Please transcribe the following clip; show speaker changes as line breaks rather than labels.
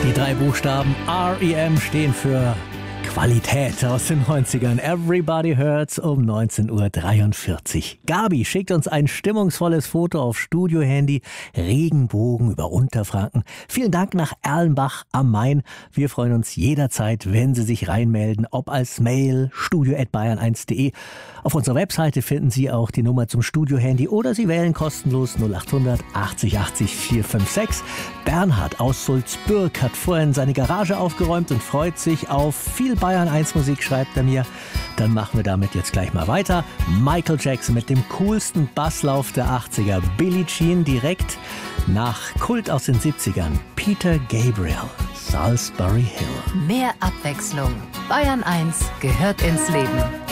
Die 3 Buchstaben REM stehen für Qualität aus den 90ern. Everybody Hurts um 19:43 Uhr. Gabi schickt uns ein stimmungsvolles Foto auf Studiohandy. Regenbogen über Unterfranken. Vielen Dank nach Erlenbach am Main. Wir freuen uns jederzeit, wenn Sie sich reinmelden, ob als Mail studio@bayern1.de. Auf unserer Webseite finden Sie auch die Nummer zum Studiohandy oder Sie wählen kostenlos 0800 80 80 456. Bernhard aus Sulzbürg hat vorhin seine Garage aufgeräumt und freut sich auf viel Bayern 1 Musik, schreibt er mir. Dann machen wir damit jetzt gleich mal weiter. Michael Jackson mit dem coolsten Basslauf der 80er. Billie Jean direkt nach Kult aus den 70ern. Peter Gabriel, Salisbury Hill.
Mehr Abwechslung. Bayern 1 gehört ins Leben.